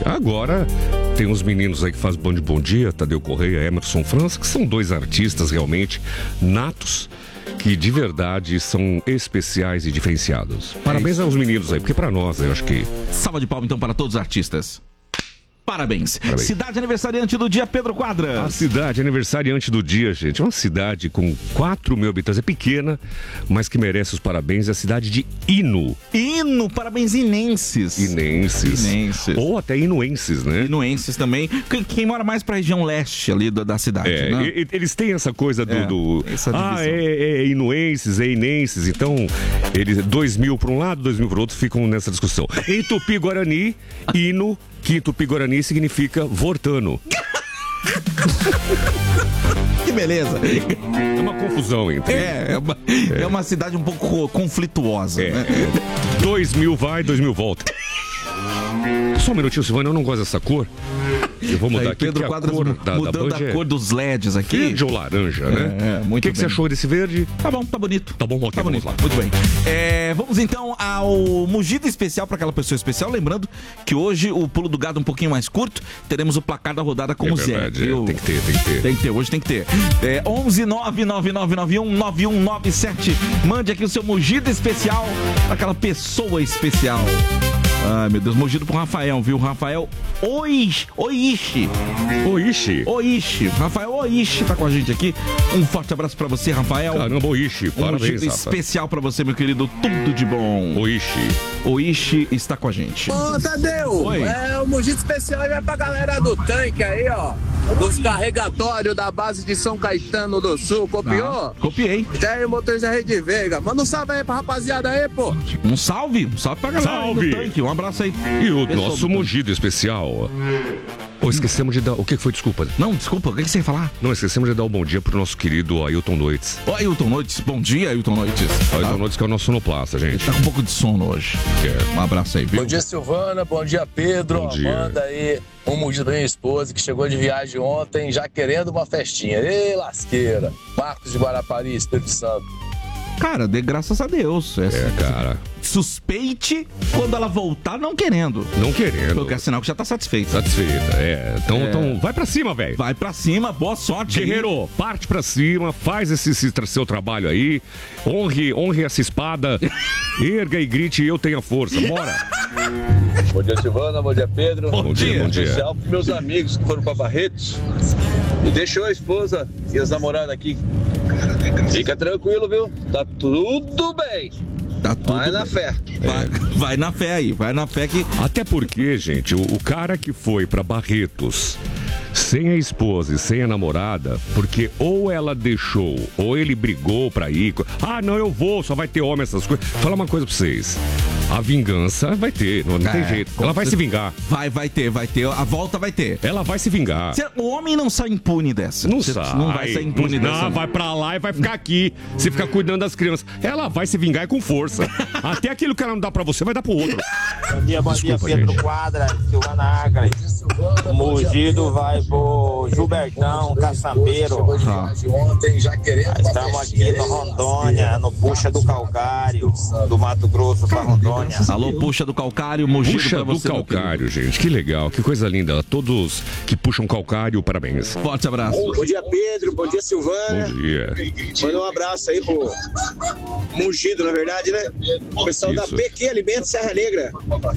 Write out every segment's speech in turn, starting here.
Agora tem uns meninos aí que fazem Bom Dia, Tadeu Correia, Emerson França, que são dois artistas realmente natos, que de verdade são especiais e diferenciados. Parabéns aos meninos aí, porque pra nós, eu acho que... Salva de palmas então para todos os artistas. Parabéns. Cidade aniversariante do dia, Pedro Quadras. A cidade aniversariante do dia, gente, é uma cidade com 4 mil habitantes. É pequena, mas que merece os parabéns. É a cidade de Ino. Ino, parabéns inenses. Inenses. Ou até inuenses, né? Inuenses também. Quem mora mais pra região leste ali da cidade, né? Eles têm essa coisa é inuenses, é inenses. Então, eles 2 mil para um lado, 2 mil para o outro, ficam nessa discussão. Em Tupi-Guarani, Ino, que em Tupi-Guarani significa vortano. Que beleza. É uma confusão, entende? É uma cidade um pouco conflituosa. Né? 2 mil vai, 2 mil volta. Só um minutinho, Silvana, eu não gosto dessa cor. Eu vou mudar aqui. Pedro Quadras mudando a cor dos LEDs aqui. Verde ou laranja, né? Muito o que você achou desse verde? Tá bom, tá bonito. Tá bom, ok, tá bonito. Vamos lá. Muito bem. Vamos então ao mugido especial para aquela pessoa especial. Lembrando que hoje o pulo do gado é um pouquinho mais curto. Teremos o placar da rodada com o Zé. Tem que ter. Tem que ter, hoje tem que ter. 11 99991 9197. Mande aqui o seu mugido especial para aquela pessoa especial. Ai, meu Deus, mugido pro Rafael, viu? Rafael Oishi. Rafael Oishi tá com a gente aqui. Um forte abraço pra você, Rafael. Caramba, Oishi, parabéns, mugido especial pra você, meu querido. Tudo de bom. Oishi está com a gente. Ô, Tadeu, Oi. O mugido especial vai pra galera do tanque aí, ó. Dos carregatórios da base de São Caetano do Sul. Copiou? Copiei. Já aí, o motorista Rede Veiga. Manda um salve aí pra rapaziada aí, pô. Um salve pra galera aí do tanque. Um abraço aí. E o nosso mugido especial. Esquecemos de dar... O que foi? Desculpa. Não, desculpa. O que você ia falar? Não, esquecemos de dar um bom dia pro nosso querido Ailton Noites. Ailton Noites. Bom dia, Ailton Noites. Ailton Noites, que é o nosso sonoplasta, gente. Ele tá com um pouco de sono hoje. Um abraço aí, viu? Bom dia, Silvana. Bom dia, Pedro. Bom dia. Manda aí um mugido da minha esposa que chegou de viagem ontem já querendo uma festinha. Ei, lasqueira. Marcos de Guarapari, Espírito Santo. Cara, dê graças a Deus. Cara. Suspeite quando ela voltar não querendo. Porque é sinal que já tá satisfeita. Então vai pra cima, velho. Vai pra cima, boa sorte. Guerreiro, parte pra cima, faz esse seu trabalho aí. Honre essa espada. Erga e grite, eu tenho a força. Bora. Bom dia, Silvana. Bom dia, Pedro. Bom dia. Especial pros meus amigos que foram pra Barretos e deixou a esposa e as namoradas aqui. Fica tranquilo, viu? Tá tudo bem. Vai na fé. Vai na fé aí, vai na fé que... Até porque, gente, o cara que foi pra Barretos sem a esposa e sem a namorada, porque ou ela deixou, ou ele brigou pra ir. Não, eu vou, só vai ter homem, essas coisas. Fala uma coisa pra vocês. A vingança vai ter, não tem jeito. Ela vai se vingar. Vai ter. A volta vai ter. Ela vai se vingar. O homem não sai impune dessa. Não sai. Não vai sair impune dessa. Não, vai pra lá e vai ficar aqui. Se ficar cuidando das crianças. Ela vai se vingar com força. Até aquilo que ela não dá pra você, vai dar pro outro. Bom dia, Pedro Quadra, Silvana Agre. O mugido vai pro Gilbertão, Caçambeiro. Estamos aqui no Rondônia, no Puxa do Calcário, do Mato Grosso pra Rondônia. Alô, Puxa do Calcário, mugido Puxa pra você. do Calcário, gente, que legal, que coisa linda. Todos que puxam calcário, parabéns. Forte abraço. Bom dia, Pedro. Bom dia, Silvana. Bom dia. Manda um abraço aí pro mugido, na verdade, né? O pessoal da PQ Alimentos Serra Negra.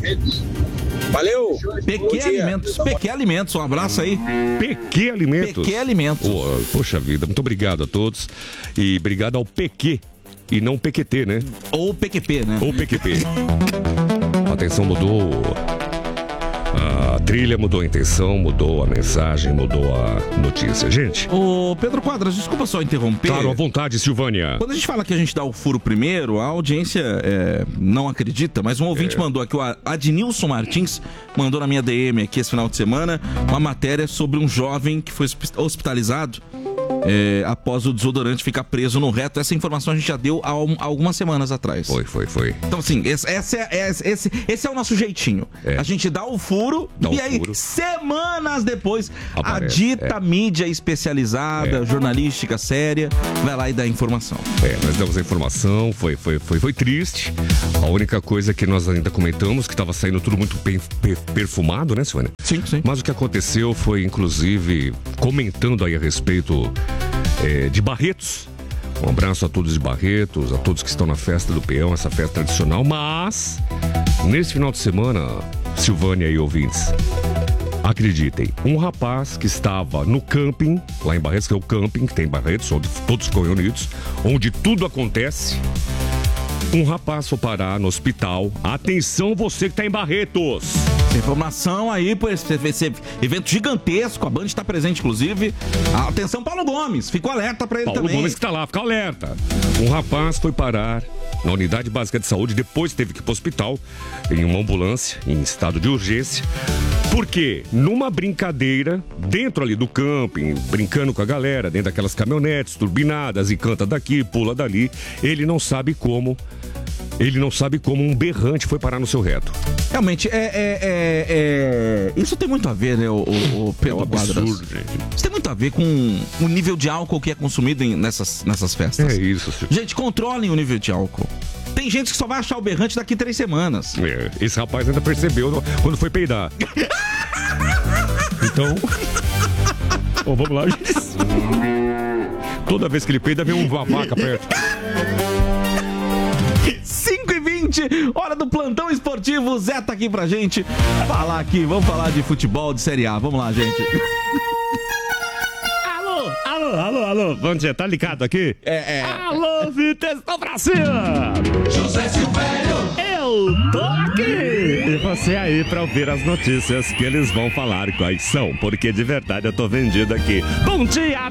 Valeu! PQ Alimentos, um abraço aí. PQ Alimentos. Poxa vida, muito obrigado a todos. E obrigado ao PQ. E não PQT, né? Ou PQP, né? Ou PQP. A atenção mudou. A trilha mudou a intenção, mudou a mensagem, mudou a notícia. Gente. Ô, Pedro Quadras, desculpa só interromper. Claro, à vontade, Silvânia. Quando a gente fala que a gente dá o furo primeiro, a audiência não acredita, mas um ouvinte mandou aqui, o Adnilson Martins, mandou na minha DM aqui esse final de semana, uma matéria sobre um jovem que foi hospitalizado após o desodorante ficar preso no reto. Essa informação a gente já deu há algumas semanas atrás. Foi. Então, assim, esse é o nosso jeitinho. A gente dá o furo aí, semanas depois, aparece. A dita mídia especializada, jornalística séria, vai lá e dá a informação. Nós damos a informação, foi triste. A única coisa que nós ainda comentamos, que estava saindo tudo muito bem perfumado, né, Silvânia? Sim. Mas o que aconteceu foi, inclusive, comentando aí a respeito de Barretos. Um abraço a todos de Barretos, a todos que estão na festa do Peão, essa festa tradicional. Mas, nesse final de semana, Silvânia e ouvintes, acreditem, um rapaz que estava no camping, lá em Barretos, que é o camping que tem em Barretos, onde todos ficam reunidos, onde tudo acontece. Um rapaz foi parar no hospital. Atenção, você que está em Barretos. Informação aí por esse evento gigantesco. A Band está presente, inclusive. Atenção, Paulo Gomes. Fica alerta para ele também. Paulo Gomes que está lá, fica alerta. Um rapaz foi parar na unidade básica de saúde, depois teve que ir para o hospital, em uma ambulância, em estado de urgência. Porque numa brincadeira, dentro ali do camping, brincando com a galera, dentro daquelas caminhonetes turbinadas, e canta daqui, pula dali, ele não sabe como um berrante foi parar no seu reto. Realmente, isso tem muito a ver, né, o Pedro Quadras? Absurdo, gente. Isso tem muito a ver com o nível de álcool que é consumido nessas festas. É isso, senhor. Gente, controlem o nível de álcool. Tem gente que só vai achar o berrante daqui 3 semanas. Esse rapaz ainda percebeu quando foi peidar. Então... vamos lá, gente. Toda vez que ele peida, vem uma vaca perto. 5h20, hora do plantão esportivo. O Zé tá aqui pra gente falar aqui. Vamos falar de futebol, de Série A. Vamos lá, gente. Alô. Bom dia, tá ligado aqui? Alô, Vitor, estou pra cima. José Silvério. Eu tô aqui. E você aí pra ouvir as notícias que eles vão falar quais são, porque de verdade eu tô vendido aqui. Bom dia,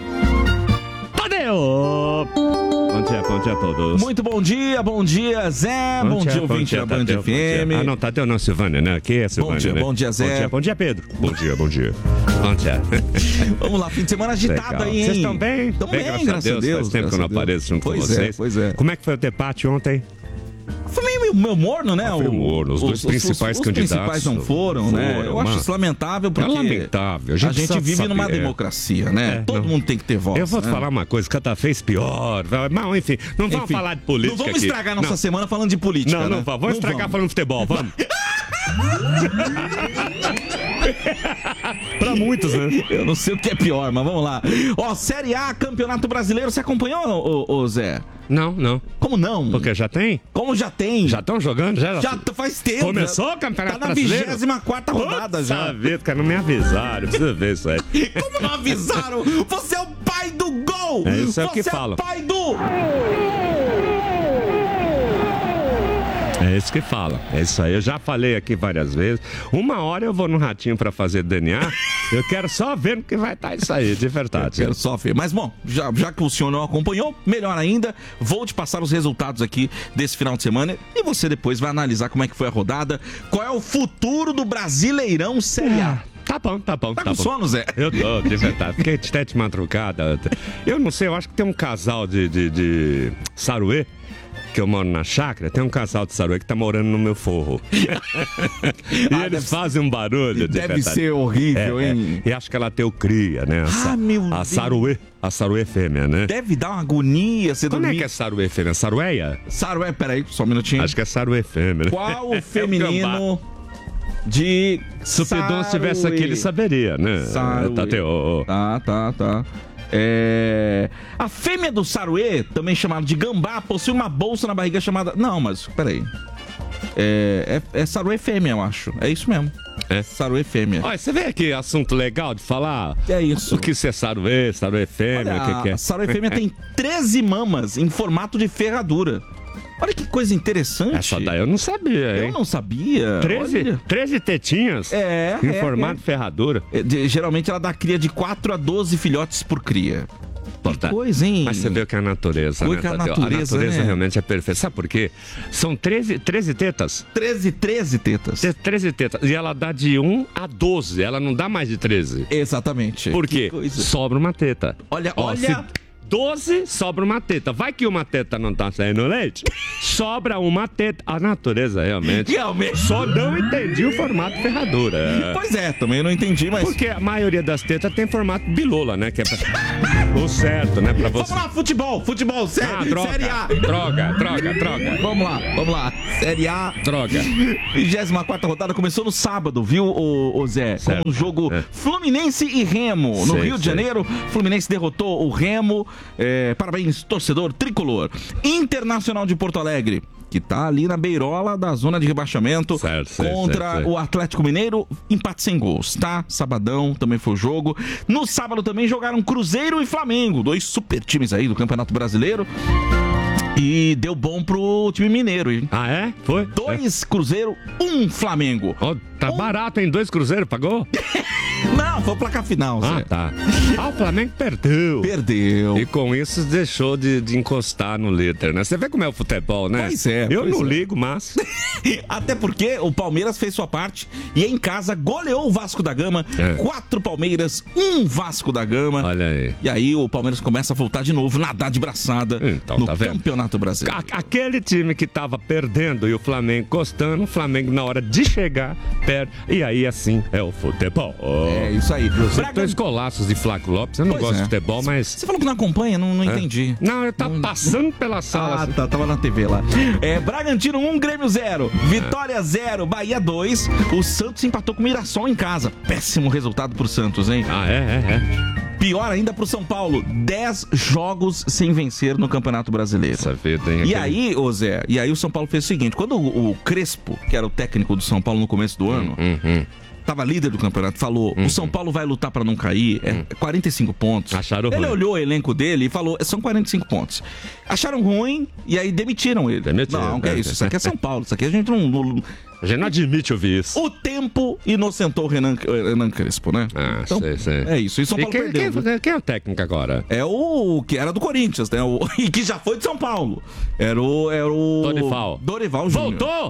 Tadeu. Bom dia a todos. Muito bom dia Zé. Bom dia, ouvinte da Band FM. Não, Tadeu não, Silvânia, né? Aqui é Silvânia, Bom dia, Zé. Bom dia, Pedro. Bom dia. Bom dia. Vamos lá, fim de semana agitado. Legal. Aí, hein? Vocês estão bem? Estão bem, graças a Deus. Faz tempo que eu não apareço junto com vocês. Pois é. Como é que foi o debate ontem? Foi meio morno, né? Foi morno. Os dois principais candidatos. Os principais não foram, né? Eu acho isso lamentável, porque... É lamentável. A gente vive numa democracia, né? Todo mundo tem que ter voz. Eu vou te falar uma coisa, cada vez pior. Mas, enfim, não vamos falar de política. Não vamos estragar nossa semana falando de política, Não, vamos estragar falando de futebol, vamos. Pra muitos, né? Eu não sei o que é pior, mas vamos lá. Série A, Campeonato Brasileiro, você acompanhou, ô Zé? Não. Como não? Porque já tem? Como já tem? Já estão jogando? Já faz tempo. Começou o Campeonato Brasileiro? Brasileiro? Tá na 24ª rodada já. Vida, cara, não me avisaram. Precisa ver isso aí. Como não avisaram? Você é o pai do gol! Isso é o que falam. Você é o pai do... É isso que fala. É isso aí. Eu já falei aqui várias vezes. Uma hora eu vou no Ratinho pra fazer DNA. Eu quero só ver no que vai estar isso aí, de verdade. Eu quero só ver. Mas, bom, já que o senhor não acompanhou, melhor ainda, vou te passar os resultados aqui desse final de semana e você depois vai analisar como é que foi a rodada, qual é o futuro do Brasileirão Série A. Tá bom. Tá com sono, Zé? Eu tô, de verdade. Fiquei até de madrugada. Eu não sei, eu acho que tem um casal de Saruê, que eu moro na chácara, tem um casal de Saruê que tá morando no meu forro. E eles fazem um barulho. Deve ser horrível, hein? E acho que ela tem o cria, né? A Saruê fêmea, né? Deve dar uma agonia você dormir. Como é que é Saruê fêmea? Saruéia? Sarué, peraí, só um minutinho. Acho que é Saruê fêmea, né? Qual o feminino de Se o Pedon estivesse aqui, ele saberia, né? Tá. A fêmea do saruê, também chamada de gambá, possui uma bolsa na barriga chamada... Não, mas peraí. É saruê fêmea, eu acho. É isso mesmo. Saruê fêmea. Olha, você vê aqui assunto legal de falar. É isso. O que isso é saruê fêmea, olha, o que é? A saruê fêmea tem 13 mamas em formato de ferradura. Olha que coisa interessante. Essa daí eu não sabia, hein? Eu não sabia. 13 tetinhas em formato de ferradura. Geralmente ela dá cria de 4 a 12 filhotes por cria. importante. Coisa, hein? Mas você vê que é a natureza, Coisa né, que a Tadeu? natureza, A natureza né? realmente é perfeita. Sabe por quê? São 13 tetas. 13 tetas. 13 tetas. E ela dá de 1 a 12. Ela não dá mais de 13. Exatamente. Por quê? Sobra uma teta. Olha. Se 12, sobra uma teta. Vai que uma teta não tá saindo leite? Sobra uma teta. A natureza realmente. Só não entendi o formato ferradura. Pois é, também não entendi, mas... Porque a maioria das tetas tem formato bilola, né? Que é o certo, né? Pra você. Vamos lá, futebol, Série A. Droga. Vamos lá, Série A. Droga. 24ª rodada começou no sábado, viu, o Zé? Certo. Com o jogo Fluminense e Remo. No Rio de Janeiro, Fluminense derrotou o Remo. Parabéns, torcedor tricolor. Internacional de Porto Alegre, que tá ali na beirola da zona de rebaixamento, contra o Atlético Mineiro, empate sem gols, tá? Sabadão também foi o jogo. No sábado também jogaram Cruzeiro e Flamengo, 2 super times aí do Campeonato Brasileiro. E deu bom pro time mineiro, hein? Ah, é? Foi? 2 Cruzeiro, 1 Flamengo. Tá barato, hein? 2 Cruzeiro, pagou? Não, foi o placar final, Zé. Tá. O Flamengo perdeu. E com isso deixou de encostar no líder, né? Você vê como é o futebol, né? Pois é. Eu não ligo, mas... Até porque o Palmeiras fez sua parte e em casa goleou o Vasco da Gama. 4 Palmeiras, 1 Vasco da Gama. Olha aí. E aí o Palmeiras começa a voltar de novo, nadar de braçada então, no tá vendo? Campeonato Brasileiro. Aquele time que tava perdendo e o Flamengo encostando, o Flamengo na hora de chegar, perde. E aí assim é o futebol. É isso aí. Você tem golaços de Flávio Lopes, eu não gosto de futebol, mas... Você falou que não acompanha, não entendi. Não, eu tava passando pela sala. Assim. Tava na TV lá. Bragantino 1, Grêmio 0. Vitória 0, Bahia 2. O Santos empatou com o Mirassol em casa. Péssimo resultado pro Santos, hein? Pior ainda pro São Paulo, 10 jogos sem vencer no Campeonato Brasileiro. Essa vida, hein? E aí, ô Zé, o São Paulo fez o seguinte, quando o Crespo, que era o técnico do São Paulo no começo do ano, tava líder do campeonato, falou, o São Paulo vai lutar pra não cair, 45 pontos. Acharam ele ruim. olhou o elenco dele e falou, são 45 pontos. Acharam ruim e aí demitiram ele. Não, que é isso aqui é São Paulo, isso aqui a gente não... A gente não admite ouvir isso. O tempo inocentou o Renan Crespo, né? Então, sei. É isso. E São Paulo perdeu. Quem é o técnico agora? É o que era do Corinthians, né? E que já foi de São Paulo. Era o Dorival Júnior.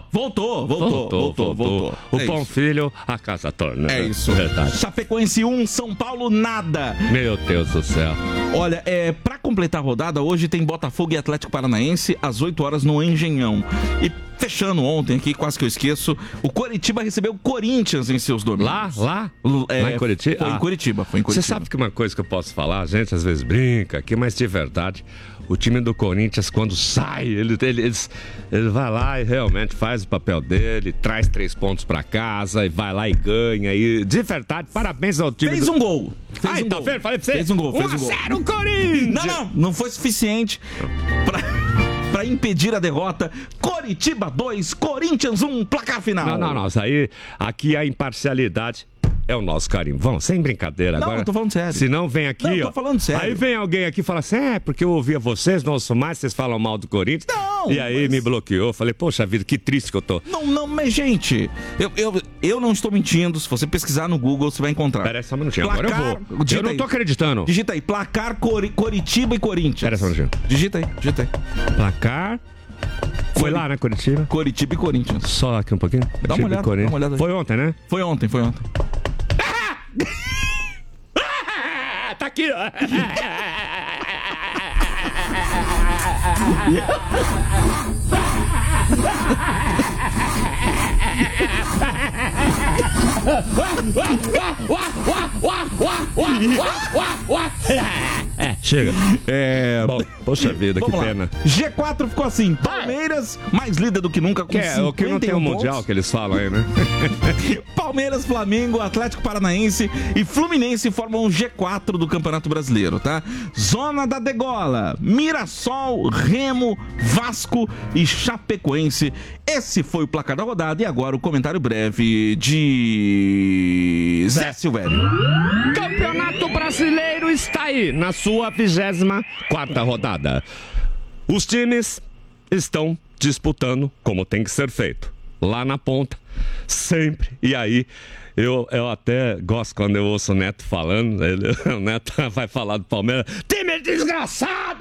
Voltou. O Pão Filho, a casa torna. É isso. Verdade. Chapecoense 1, São Paulo nada. Meu Deus do céu. Olha, pra completar a rodada, hoje tem Botafogo e Atlético Paranaense às 8 horas no Engenhão. E fechando ontem aqui, quase que eu esqueço, o Coritiba recebeu o Corinthians em seus domínios. Lá em Curitiba? Foi em Curitiba. Você sabe que uma coisa que eu posso falar, a gente às vezes brinca aqui, mas de verdade, o time do Corinthians, quando sai, ele vai lá e realmente faz o papel dele, traz 3 pontos pra casa e vai lá e ganha. E de verdade, parabéns ao time. Fez um gol. Tá vendo? Falei pra você. Fez um gol. 1-0 Corinthians! Não foi suficiente pra impedir a derrota. Coritiba 2, Corinthians 1, placar final. Não, isso aí, aqui a imparcialidade é o nosso carinho. Vamos, sem brincadeira agora. Não, eu tô falando sério. Se não, vem aqui, tô falando sério. Aí vem alguém aqui e fala assim, porque eu ouvia vocês, não ouço mais, vocês falam mal do Corinthians. Não, e aí me bloqueou. Falei, poxa vida, que triste que eu tô. Não, mas gente, eu não estou mentindo. Se você pesquisar no Google, você vai encontrar. Pera aí só um minutinho, agora eu vou. Eu não tô acreditando. Digita aí, placar Coritiba e Corinthians. Pera aí só um minutinho. Digita aí. Placar... Foi lá, né, Curitiba? Curitiba e Corinthians. Só aqui um pouquinho. Dá uma olhada. Foi ontem, né? Foi ontem. Tá aqui, ó. Chega. Bom, poxa vida, que pena. G4 ficou assim, Palmeiras mais líder do que nunca com 51 o que não tem o Mundial que eles falam aí, né? Palmeiras, Flamengo, Atlético Paranaense e Fluminense formam o G4 do Campeonato Brasileiro, tá? Zona da Degola, Mirassol, Remo, Vasco e Chapecoense. Esse foi o placar da rodada e agora o comentário breve de Zé Silvério. Campeonato Brasileiro está aí na sua 24ª rodada. Os times estão disputando como tem que ser feito. Lá na ponta, sempre. E aí, eu até gosto quando eu ouço o Neto falando. O Neto vai falar do Palmeiras. Time desgraçado! desgraçado!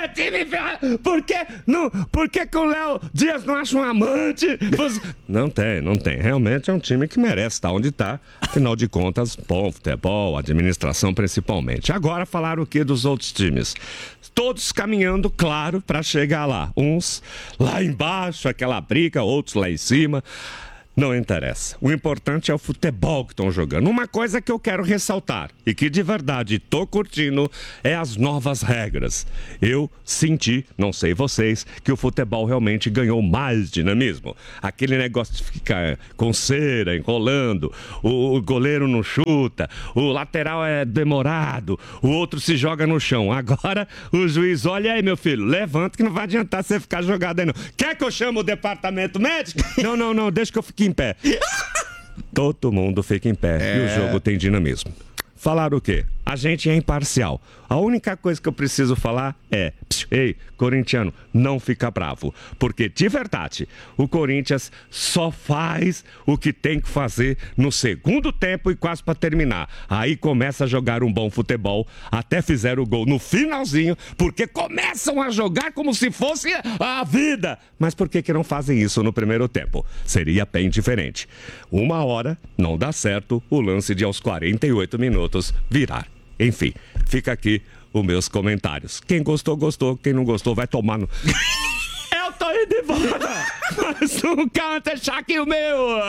Por que o Léo Dias não acha um amante? Não tem. Realmente é um time que merece estar onde está. Afinal de contas, bom futebol, administração principalmente. Agora falar o que dos outros times? Todos caminhando, claro, para chegar lá. Uns lá embaixo, aquela briga, outros lá em cima. Não interessa. O importante é o futebol que estão jogando. Uma coisa que eu quero ressaltar e que de verdade tô curtindo é as novas regras. Eu senti, não sei vocês, que o futebol realmente ganhou mais dinamismo. Aquele negócio de ficar com cera, enrolando, o goleiro não chuta, o lateral é demorado, o outro se joga no chão. Agora o juiz, olha aí, meu filho, levanta que não vai adiantar você ficar jogado aí não. Quer que eu chame o departamento médico? Não, deixa que eu fique em pé. Todo mundo fica em pé e o jogo tem dinamismo. Falar o quê? A gente é imparcial. A única coisa que eu preciso falar é: ei, corintiano, não fica bravo. Porque, de verdade, o Corinthians só faz o que tem que fazer no segundo tempo e quase para terminar. Aí começa a jogar um bom futebol. Até fizeram o gol no finalzinho, porque começam a jogar como se fosse a vida. Mas por que não fazem isso no primeiro tempo? Seria bem diferente. Uma hora não dá certo o lance de aos 48 minutos virar. Enfim, fica aqui os meus comentários. Quem gostou, gostou. Quem não gostou, vai tomar no... Eu tô indo embora! Mas não canta, aqui o meu!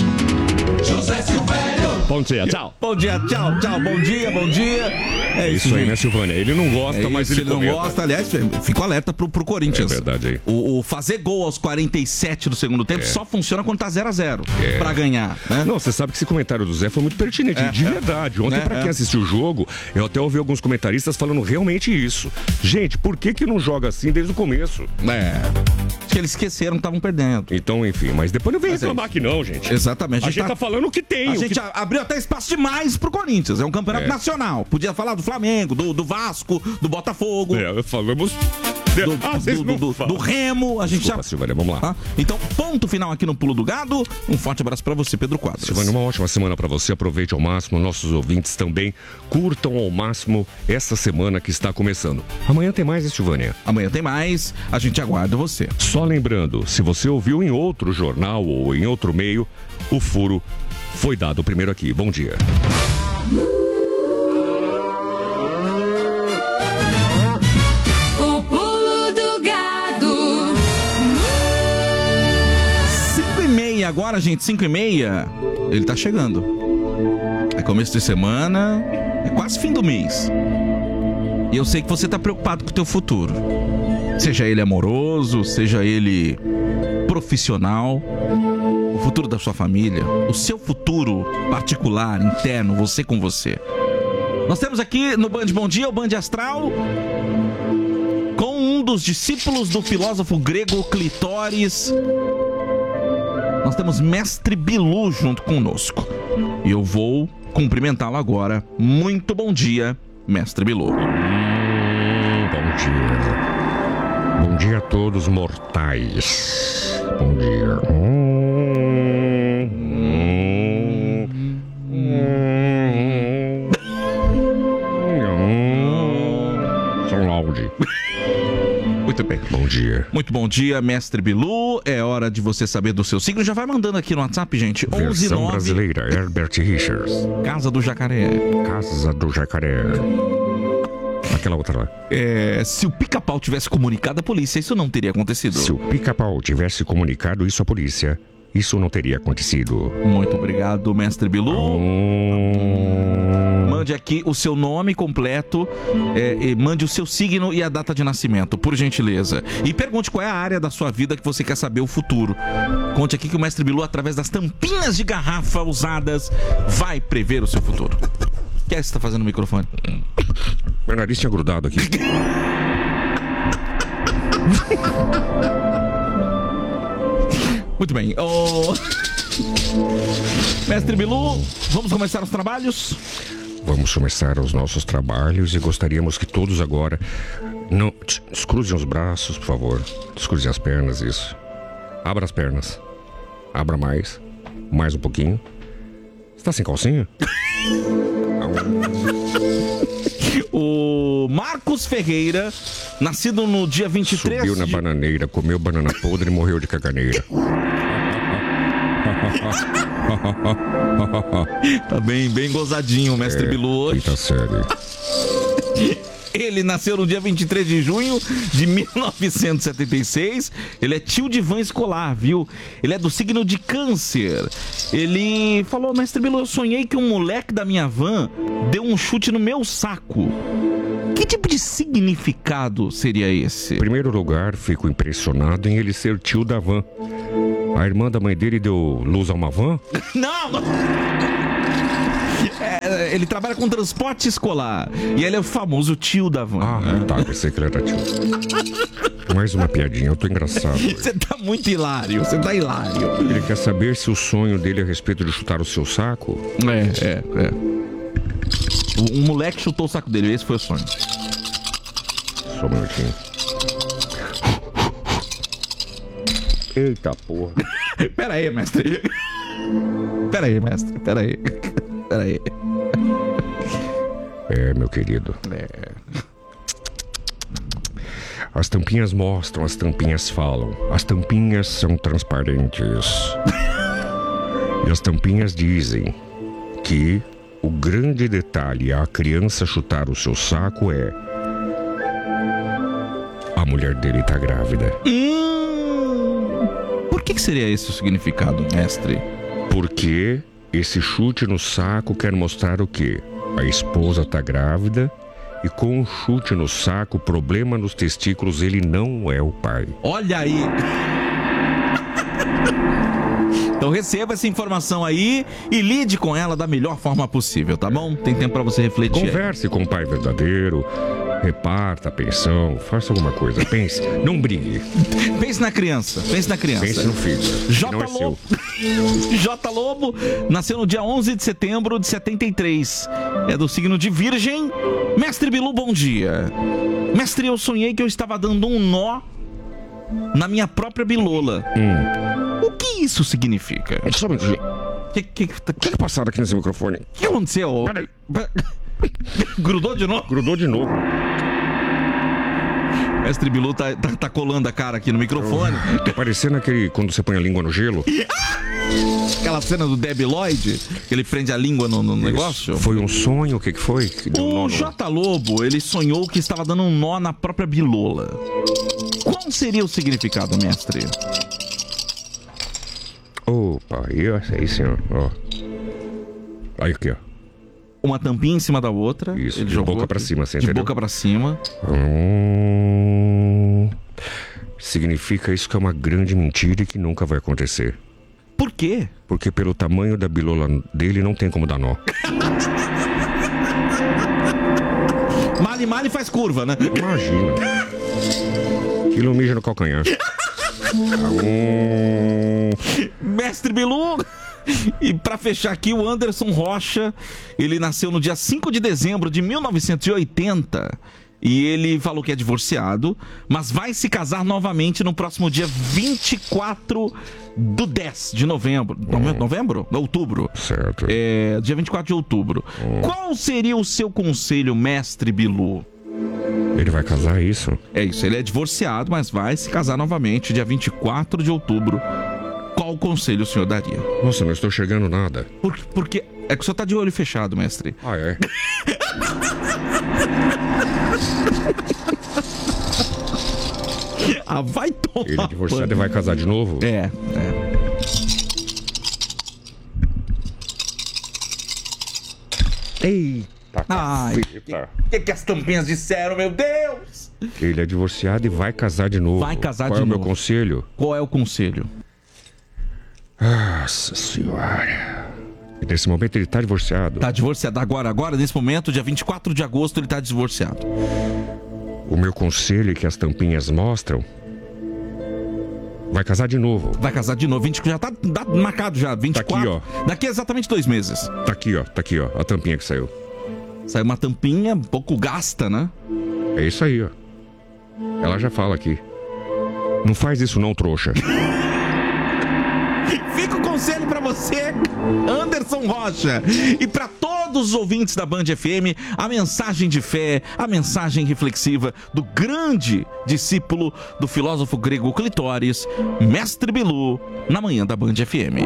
José Silvério. Bom dia, tchau. Bom dia, tchau. Bom dia. É isso aí, né, Silvânia? Ele não gosta, mas ele não gosta. Aliás, fico alerta pro Corinthians. É verdade aí. O fazer gol aos 47 do segundo tempo só funciona quando tá 0-0 pra ganhar, né? Não, você sabe que esse comentário do Zé foi muito pertinente, de verdade. Ontem, pra quem assistiu o jogo, eu até ouvi alguns comentaristas falando realmente isso. Gente, por que não joga assim desde o começo? Que eles esqueceram que estavam perdendo. Então, enfim, mas depois não vem reclamar que não, gente. Exatamente. A gente tá falando o que tem. A gente abriu até espaço demais pro Corinthians. É um campeonato nacional. Podia falar do Flamengo, do Vasco, do Botafogo. Falamos... Do Remo. A gente Desculpa, Silvânia, vamos lá. Então, ponto final aqui no Pulo do Gado. Um forte abraço pra você, Pedro Quadras. Silvânia, uma ótima semana pra você. Aproveite ao máximo. Nossos ouvintes também curtam ao máximo essa semana que está começando. Amanhã tem mais, Silvânia? Amanhã tem mais. A gente aguarda você. Só lembrando, se você ouviu em outro jornal ou em outro meio, o furo foi dado primeiro aqui. Bom dia. O Pulo do Gado. 5h30 agora, gente. 5h30. Ele tá chegando. É começo de semana. É quase fim do mês. E eu sei que você tá preocupado com o teu futuro. Seja ele amoroso, seja ele profissional. O futuro da sua família, o seu futuro particular, interno, você com você. Nós temos aqui no Band Bom Dia, o Band Astral, com um dos discípulos do filósofo grego Clitóris. Nós temos Mestre Bilu junto conosco. E eu vou cumprimentá-lo agora. Muito bom dia, Mestre Bilu. Bom dia. Bom dia a todos mortais. Bom dia. Muito bem. Bom dia. Muito bom dia, Mestre Bilu. É hora de você saber do seu signo. Já vai mandando aqui no WhatsApp, gente. Versão 11 brasileira, Herbert Richards. Casa do Jacaré. Casa do Jacaré. Aquela outra lá. Se o Pica-Pau tivesse comunicado à polícia, isso não teria acontecido. Se o Pica-Pau tivesse comunicado isso à polícia, isso não teria acontecido. Muito obrigado, Mestre Bilu. Mande aqui o seu nome completo, mande o seu signo e a data de nascimento, por gentileza. E pergunte qual é a área da sua vida que você quer saber o futuro. Conte aqui que o Mestre Bilu, através das tampinhas de garrafa usadas, vai prever o seu futuro. O que é que você está fazendo no microfone? Meu nariz tinha grudado aqui. Muito bem. Mestre Bilu, vamos começar os trabalhos? Vamos começar os nossos trabalhos e gostaríamos que todos agora não descruzem os braços, por favor. Descruzem as pernas, isso. Abra as pernas. Abra mais um pouquinho. Você tá sem calcinha? do Marcos Ferreira, nascido no dia 23 Subiu na bananeira, comeu banana podre e morreu de caganeira. Tá bem gozadinho o mestre Bilu hoje. Quinta série. Ele nasceu no dia 23 de junho de 1976. Ele é tio de van escolar, viu? Ele é do signo de Câncer. Ele falou: mestre Bilu, eu sonhei que um moleque da minha van deu um chute no meu saco. Que tipo de significado seria esse? Em primeiro lugar, fico impressionado em ele ser tio da van. A irmã da mãe dele deu luz a uma van? Não! Ele trabalha com transporte escolar. E ele é o famoso tio da van. Tá, pensei que ele era tio. Mais uma piadinha, eu tô engraçado. Você tá muito hilário, você tá hilário. Ele quer saber se o sonho dele é a respeito de chutar o seu saco? É. Um moleque chutou o saco dele, esse foi o sonho. Só um minutinho. Eita porra. Pera aí, mestre. Pera aí. É, meu querido. As tampinhas mostram, as tampinhas falam. As tampinhas são transparentes. E as tampinhas dizem que o grande detalhe a criança chutar o seu saco é: a mulher dele tá grávida. Por que seria esse o significado, mestre? Porque esse chute no saco quer mostrar o quê? A esposa tá grávida e com um chute no saco, problema nos testículos, ele não é o pai. Olha aí! Então receba essa informação aí e lide com ela da melhor forma possível, tá bom? Tem tempo pra você refletir. Converse com o pai verdadeiro, reparta a pensão, faça alguma coisa. Pense, não brigue. Pense na criança. Pense no filho. Não é seu. J. Lobo nasceu no dia 11 de setembro de 73. É do signo de Virgem. Mestre Bilu, bom dia. Mestre, eu sonhei que eu estava dando um nó na minha própria bilola. O que isso significa? Só um minutinho. Que passaram aqui nesse microfone? O que aconteceu? Peraí. Grudou de novo? Grudou de novo. Mestre Bilu tá colando a cara aqui no microfone. Tá parecendo aquele quando você põe a língua no gelo. Aquela cena do Debi Lloyd, que ele prende a língua no negócio. Foi um sonho? O que foi? Que deu O nó no... J. Lobo, ele sonhou que estava dando um nó na própria bilola. Qual seria o significado, mestre? Opa, aí senhor, ó. Aí aqui, ó. Uma tampinha em cima da outra. Isso, ele de jogou boca pra cima, você de entendeu? boca pra cima. Significa isso que é uma grande mentira e que nunca vai acontecer. Por quê? Porque pelo tamanho da bilola dele não tem como dar nó. Mali faz curva, né? Imagina. Aquilo mija no calcanhar. Mestre Bilu. E pra fechar aqui, o Anderson Rocha, ele nasceu no dia 5 de dezembro de 1980. E ele falou que é divorciado, mas vai se casar novamente no próximo dia 24 do 10 de novembro. Novembro? Outubro. Certo. Dia 24 de outubro. Qual seria o seu conselho, mestre Bilu? Ele vai casar, é isso? É isso, ele é divorciado, mas vai se casar novamente dia 24 de outubro. Qual conselho o senhor daria? Nossa, não estou chegando nada. Porque é que o senhor tá de olho fechado, mestre. Ah, é? Vai tomar. Ele é divorciado e vai casar de novo? É. Eita, caceta. O que as tampinhas disseram, meu Deus? Ele é divorciado e vai casar de novo. Vai casar Qual de é o novo. meu conselho? Qual é o conselho? Nossa senhora. E nesse momento ele tá divorciado. Tá divorciado agora, nesse momento, dia 24 de agosto, ele tá divorciado. O meu conselho é que as tampinhas mostram. Vai casar de novo. Vai casar de novo. Já tá marcado já, 24. Tá aqui, ó. Daqui a exatamente 2 meses. Tá aqui, ó, a tampinha que saiu. Saiu uma tampinha um pouco gasta, né? É isso aí, ó. Ela já fala aqui. Não faz isso não, trouxa. Fica o conselho pra você, Anderson Rocha. E pra todos os ouvintes da Band FM, a mensagem de fé, a mensagem reflexiva do grande discípulo do filósofo grego Clitóris, Mestre Bilu, na manhã da Band FM.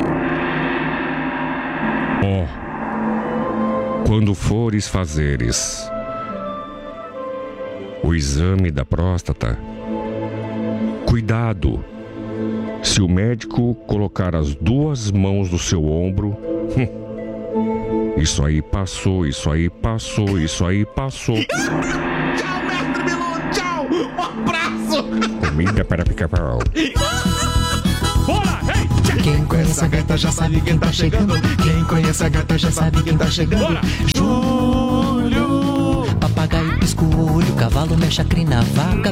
Quando fores fazeres o exame da próstata, cuidado. Se o médico colocar as 2 mãos no seu ombro, isso aí passou, isso aí passou, isso aí passou. Tchau, Mestre Bilu, tchau, um abraço. Comida para pica-pau. Bora, hey! Quem conhece a gata já sabe quem tá chegando. Quem conhece a gata já sabe quem tá chegando. Bora. Júlio. Papagaio pisca o olho, cavalo mexe a crina, vaca